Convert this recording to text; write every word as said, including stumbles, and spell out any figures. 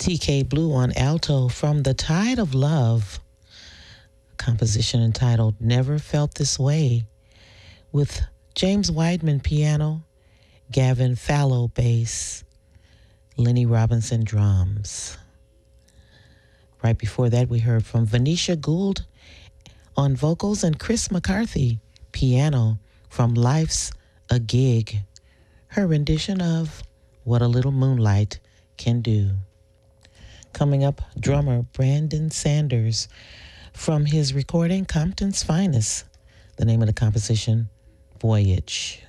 T K Blue on alto from The Tide of Love, a composition entitled Never Felt This Way, with James Weidman piano, Gavin Fallow bass, Lenny Robinson drums. Right before that, we heard from Venetia Gould on vocals and Chris McCarthy piano from Life's a Gig, her rendition of What a Little Moonlight Can Do. Coming up, drummer Brandon Sanders from his recording Compton's Finest. The name of the composition, Voyage.